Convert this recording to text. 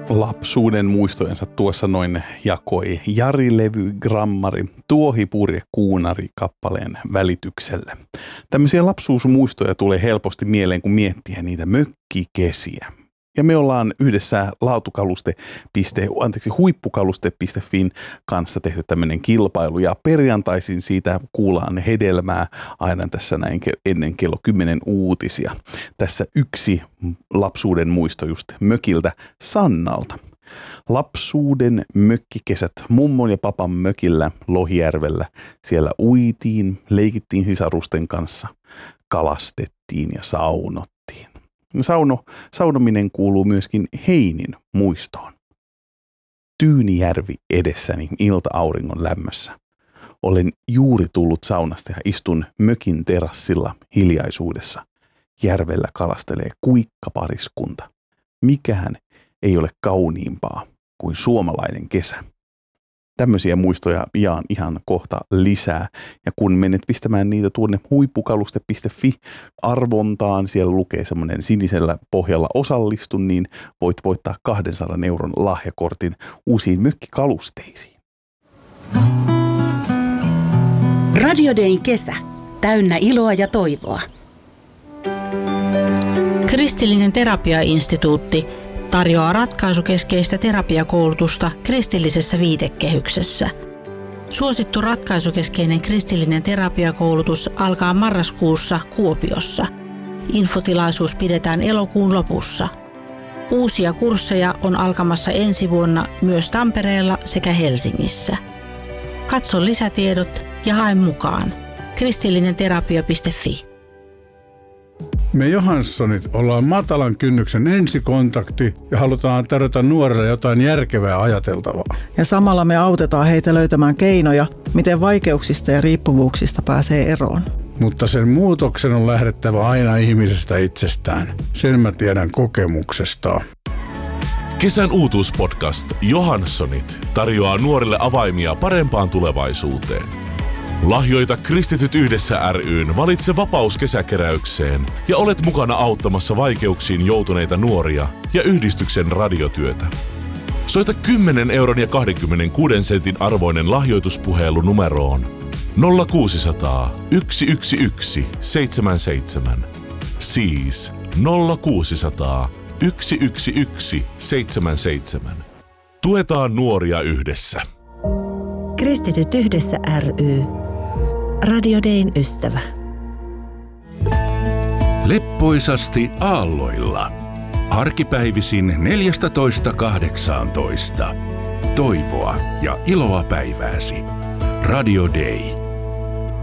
lapsuuden muistojensa tuossa noin jakoi Jari Levy Grammari Tuohipurje Kuunari kappaleen välityksellä. Tämmöisiä lapsuusmuistoja tulee helposti mieleen, kun miettii niitä mökkikesiä. Ja me ollaan yhdessä huippukaluste.fin kanssa tehty tämmöinen kilpailu ja perjantaisin siitä kuullaan hedelmää aina tässä näin ennen kello 10 uutisia. Tässä yksi lapsuuden muisto just mökiltä Sannalta. Lapsuuden mökkikesät mummon ja papan mökillä Lohijärvellä. Siellä uitiin, leikittiin sisarusten kanssa, kalastettiin ja saunottiin. Saunominen kuuluu myöskin Heinin muistoon. Tyynijärvi edessäni ilta-auringon lämmössä. Olen juuri tullut saunasta ja istun mökin terassilla hiljaisuudessa. Järvellä kalastelee kuikkapariskunta. Mikään ei ole kauniimpaa kuin suomalainen kesä. Tämmöisiä muistoja jaan ihan kohta lisää. Ja kun menet pistämään niitä tuonne huippukaluste.fi-arvontaan, siellä lukee semmoinen sinisellä pohjalla osallistu, niin voit voittaa 200 € lahjakortin uusiin mökkikalusteisiin. Radio Dayn kesä. Täynnä iloa ja toivoa. Kristillinen terapiainstituutti tarjoaa ratkaisukeskeistä terapiakoulutusta kristillisessä viitekehyksessä. Suosittu ratkaisukeskeinen kristillinen terapiakoulutus alkaa marraskuussa Kuopiossa. Infotilaisuus pidetään elokuun lopussa. Uusia kursseja on alkamassa ensi vuonna myös Tampereella sekä Helsingissä. Katso lisätiedot ja hae mukaan. kristillinenterapia.fi. Me Johanssonit ollaan matalan kynnyksen ensikontakti ja halutaan tarjota nuorille jotain järkevää ajateltavaa. Ja samalla me autetaan heitä löytämään keinoja, miten vaikeuksista ja riippuvuuksista pääsee eroon. Mutta sen muutoksen on lähdettävä aina ihmisestä itsestään. Sen mä tiedän kokemuksesta. Kesän uutuuspodcast Johanssonit tarjoaa nuorille avaimia parempaan tulevaisuuteen. Lahjoita Kristityt yhdessä ry:n Valitse vapaus kesäkeräykseen ja olet mukana auttamassa vaikeuksiin joutuneita nuoria ja yhdistyksen radiotyötä. Soita 10 € ja 26 sentin arvoinen lahjoituspuhelu numeroon 0600 111 77. Siis 0600 111 77. Tuetaan nuoria yhdessä. Kristityt yhdessä ry. Radio Dayn ystävä. Leppoisasti aalloilla. Arkipäivisin 14.18. Toivoa ja iloa päivääsi. Radio Day.